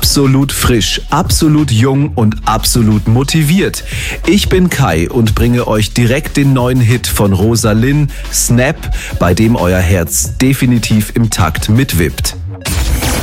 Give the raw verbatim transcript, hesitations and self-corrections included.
absolut frisch, absolut jung und absolut motiviert. Ich bin Kai und bringe euch direkt den neuen Hit von Rosalind, Snap, bei dem euer Herz definitiv im Takt mitwippt.